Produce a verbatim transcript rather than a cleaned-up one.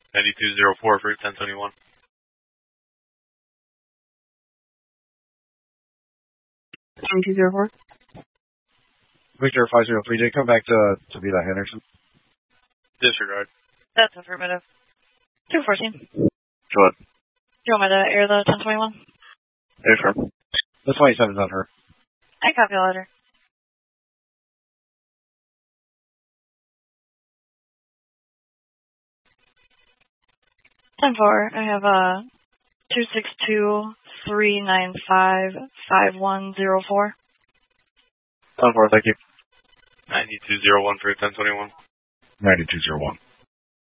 ninety-two zero four for ten twenty-one. ninety-two zero four. Victor five zero three J, come back to to Vila Henderson. Disregard. That's affirmative. two fourteen. Go ahead. You want me to air the ten twenty-one? Affirm. The twenty-seven's on her. I copy the letter. ten four, I have uh, two six two, three nine five, five one zero four. ten four, thank you. ninety-two zero one for ten twenty-one. ninety-two zero one.